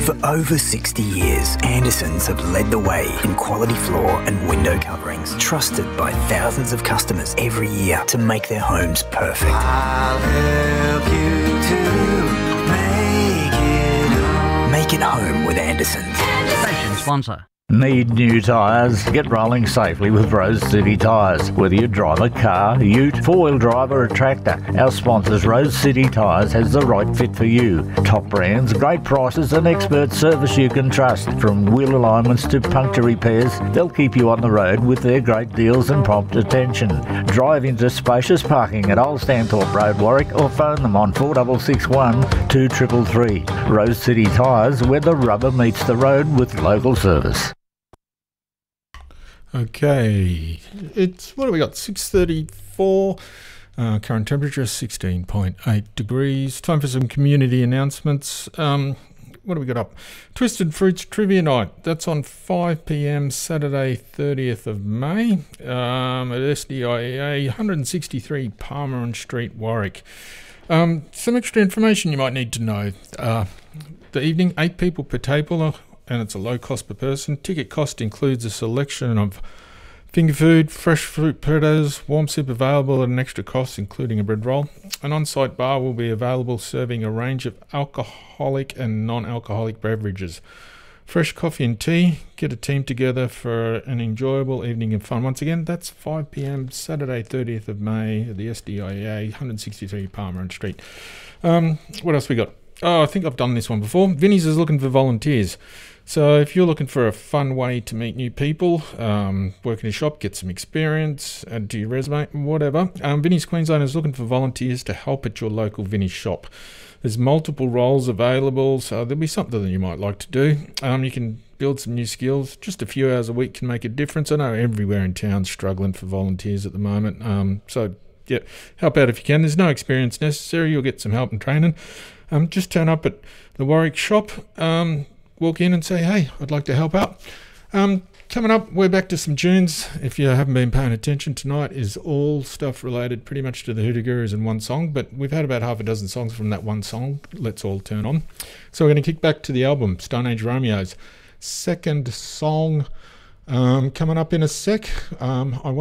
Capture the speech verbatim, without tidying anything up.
For over sixty years, Andersons have led the way in quality floor and window coverings, trusted by thousands of customers every year to make their homes perfect. I'll help you to make it home. Make it home with Andersons. Station sponsor. Need new tyres? Get rolling safely with Rose City Tyres. Whether you drive a car, ute, four-wheel drive or a tractor, our sponsors Rose City Tyres has the right fit for you. Top brands, great prices and expert service you can trust. From wheel alignments to puncture repairs, they'll keep you on the road with their great deals and prompt attention. Drive into spacious parking at Old Stanthorpe Road, Warwick, or phone them on four six six one, two three three three. Rose City Tyres, where the rubber meets the road with local service. Okay, it's, what have we got, six thirty-four, uh, current temperature sixteen point eight degrees. Time for some community announcements. Um, what have we got up? Twisted Fruits Trivia Night, that's on five p.m. Saturday thirtieth of May um, at S D I A, one sixty-three Palmer Street, Warwick. Um, some extra information you might need to know. Uh, the evening, eight people per table, and it's a low cost per person. Ticket cost includes a selection of finger food, fresh fruit predators, warm soup available at an extra cost, including a bread roll. An on-site bar will be available serving a range of alcoholic and non-alcoholic beverages. Fresh coffee and tea. Get a team together for an enjoyable evening of fun. Once again, that's five p.m. Saturday thirtieth of May at the S D I A, one sixty-three Palmer Street. Um, what else we got? Oh, I think I've done this one before. Vinnie's is looking for volunteers. So if you're looking for a fun way to meet new people, um, work in a shop, get some experience, add to your resume, whatever, um, Vinnie's Queensland is looking for volunteers to help at your local Vinnie's shop. There's multiple roles available, so there'll be something that you might like to do. Um, you can build some new skills. Just a few hours a week can make a difference. I know everywhere in town's struggling for volunteers at the moment. Um, so, yeah, help out if you can. There's no experience necessary. You'll get some help and training. Um, just turn up at the Warwick shop, um, walk in and say, hey, I'd like to help out. Um, coming up, we're back to some tunes. If you haven't been paying attention, tonight is all stuff related pretty much to the Hoodoo Gurus in one song, but we've had about half a dozen songs from that one song, Let's All Turn On. So we're going to kick back to the album, Stone Age Romeo's second song, um, coming up in a sec. Um, I